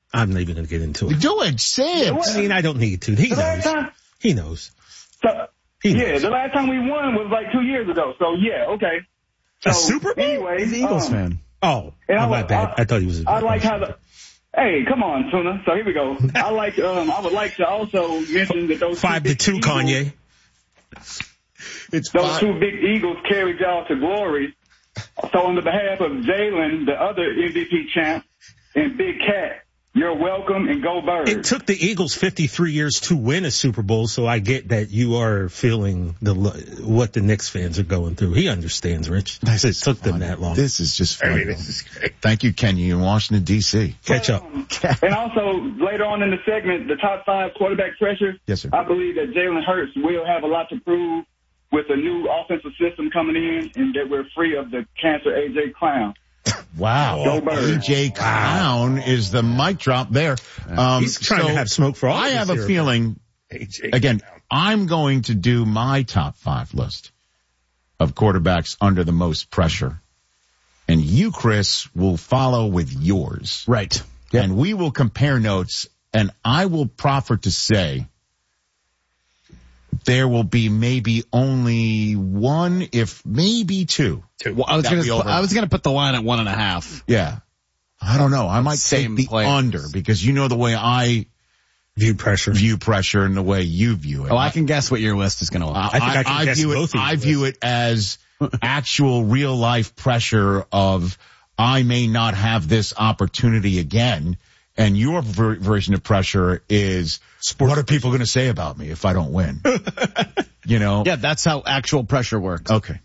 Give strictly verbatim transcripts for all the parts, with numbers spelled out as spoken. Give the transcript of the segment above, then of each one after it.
I'm not even going to get into it. Do it. Say it. I mean, I don't need to. He The last knows. time- He knows. So, He yeah, knows. the last time we won was like two years ago. So yeah, okay. So, A Super Bowl? Anyway, He's an Eagles um, fan. Oh, and I oh, my was- bad. I- I thought he was. A, I like how the. Hey, come on, Tuna. So here we go. I like. Um, I would like to also mention that those Five two to big two, Eagles, Kanye. It's Those five. two big Eagles carried y'all to glory. So on the behalf of Jalen, the other M V P champ, and Big Cat, you're welcome and go Birds. It took the Eagles fifty-three years to win a Super Bowl, so I get that you are feeling the what the Knicks fans are going through. He understands, Rich. This It is took them funny. that long. This is just funny. I mean, this is great. Thank you, Kenya, in Washington, D C Catch up. Um, and also, later on in the segment, the top five quarterback pressure. Yes, sir. I believe that Jalen Hurts will have a lot to prove with a new offensive system coming in, and that we're free of the cancer A J Clown. Wow. Go Birds. A J Clown is the mic drop there. Um, He's trying so to have smoke for all I of us have a here. feeling, A J. again, I'm going to do my top five list of quarterbacks under the most pressure. And you, Chris, will follow with yours. Right. And we will compare notes, and I will proffer to say there will be maybe only one, if maybe two. Well, I was That gonna, we put, over- I was gonna put the line at one and a half. Yeah. I don't know. I might Same take the players. under because you know the way I View pressure. view pressure and the way you view it. Oh, I can guess what your list is gonna look. I, I think I can guess view both it. of I your view it as actual real life pressure of I may not have this opportunity again. And your ver- version of pressure is what are people going to say about me if I don't win? You know? Yeah, that's how actual pressure works. Okay.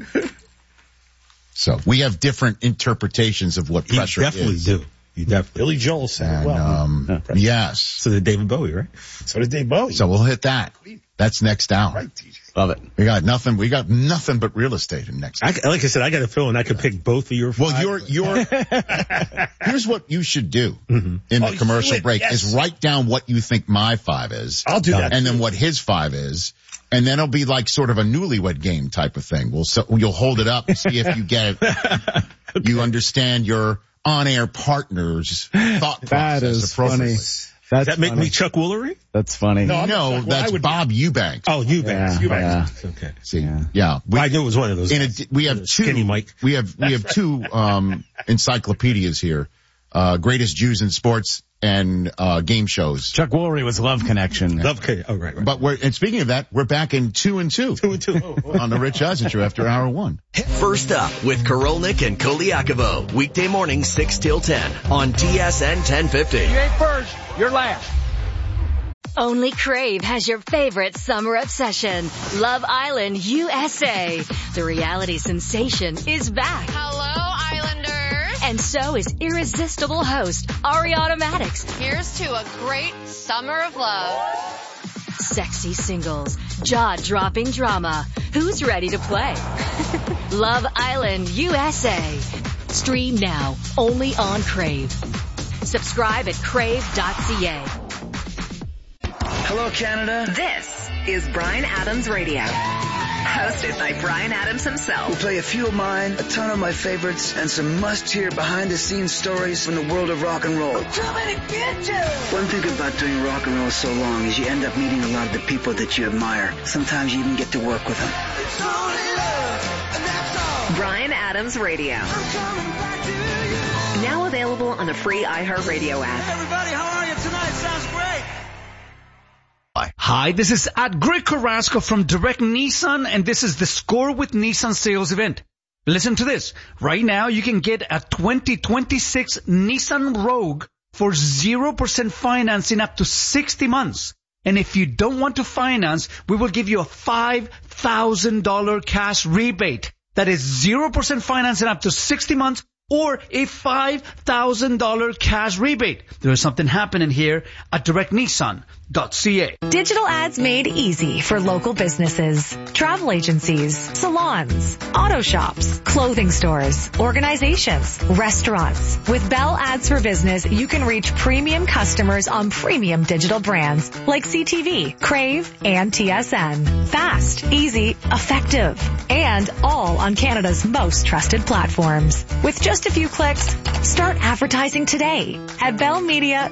So we have different interpretations of what You pressure definitely is. do. You definitely. Billy Joel said And, it well. um, yes. So did David Bowie, right? So did Dave Bowie. So we'll hit that. That's next hour. Right, T J. Love it. We got nothing. We got nothing but real estate in next. I, like I said, I got a feeling I could pick both of your. Well, five. you're, you're, here's what you should do in the Oh, commercial do it, break yes. is write down what you think my five is. I'll do that. And then too. what his five is. And then it'll be like sort of a newlywed game type of thing. We'll, so you'll hold it up and see if you get it. Okay. You understand your on-air partner's thought process That is appropriately. funny. That's Does that make funny. me Chuck Woolery? That's funny. No, I'm No, not sure. Well, that's I would- Bob Eubanks. Oh, Eubanks. Yeah, Eubanks. yeah. Okay. See, Yeah. yeah. We, I knew it was one of those. in a, guys. we have two, Skinny Mike. we have, we have two, um, encyclopedias here. Uh, greatest Jews in sports and, uh, game shows. Chuck Woolery was Love Connection. Love K. Oh, right, right. But we're, and speaking of that, we're back in two and two. Two and two. On the Rich Eisen Show after hour one. First up with Karolnik and Koliakovo. Weekday morning six till ten on T S N ten fifty. ain't first, you're last. Only Crave has your favorite summer obsession. Love Island U S A. The reality sensation is back. Hello, Islanders. And so is irresistible host Ariana Maddox. Here's to a great summer of love. Sexy singles, jaw-dropping drama. Who's ready to play? Love Island U S A. Stream now, only on Crave. Subscribe at crave dot c a. Hello, Canada. This is Bryan Adams Radio. Hosted by Bryan Adams himself. We'll play a few of mine, a ton of my favorites, and some must-hear behind-the-scenes stories from the world of rock and roll. One thing about doing rock and roll so long is you end up meeting a lot of the people that you admire. Sometimes you even get to work with them. Bryan Adams Radio. Now available on the free iHeartRadio app. Everybody, how are you tonight? Sounds great. Hi, this is at Greg Carrasco from Direct Nissan, and this is the Score with Nissan sales event. Listen to this. Right now, you can get a twenty twenty-six Nissan Rogue for zero percent financing up to sixty months. And if you don't want to finance, we will give you a five thousand dollars cash rebate. That is zero percent financing up to sixty months or a five thousand dollars cash rebate. There is something happening here at direct nissan dot c a. Digital ads made easy for local businesses, travel agencies, salons, auto shops, clothing stores, organizations, restaurants. With Bell Ads for Business, you can reach premium customers on premium digital brands like C T V, Crave, and T S N. Fast, easy, effective, and all on Canada's most trusted platforms. With just a few clicks, start advertising today at bell media